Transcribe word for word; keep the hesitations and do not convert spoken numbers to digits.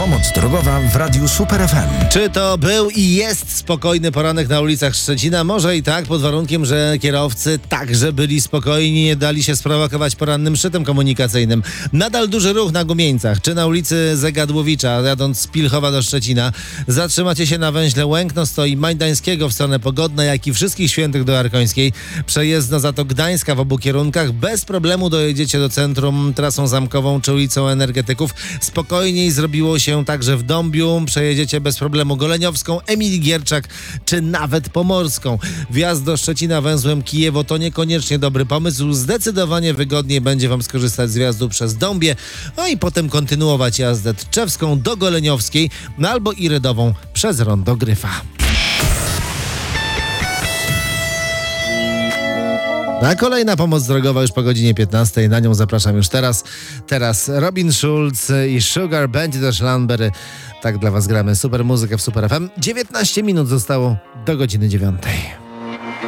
Pomoc drogowa w Radiu Super F M. Czy to był i jest spokojny poranek na ulicach Szczecina? Może i tak, pod warunkiem, że kierowcy także byli spokojni, nie dali się sprowokować porannym szczytem komunikacyjnym. Nadal duży ruch na Gumieńcach, czy na ulicy Zegadłowicza, jadąc z Pilchowa do Szczecina. Zatrzymacie się na węźle Łękno i Majdańskiego w stronę Pogodnej, jak i Wszystkich Świętych do Arkońskiej. Przejezdna za to Gdańska w obu kierunkach. Bez problemu dojedziecie do centrum trasą zamkową czy ulicą Energetyków. Spokojniej zrobiło się także w Dąbiu. Przejedziecie bez problemu Goleniowską, Emilii Gierczak czy nawet Pomorską. Wjazd do Szczecina węzłem Kijewo to niekoniecznie dobry pomysł. Zdecydowanie wygodniej będzie wam skorzystać z wjazdu przez Dąbie, a i potem kontynuować jazdę Tczewską do Goleniowskiej, no albo Irydową przez rondo Gryfa. A kolejna pomoc drogowa już po godzinie piętnastej. Na nią zapraszam już teraz. Teraz Robin Schulz i Sugar, będzie też Landberry. Tak dla was gramy super muzykę w Super F M. dziewiętnaście minut zostało do godziny dziewiątej.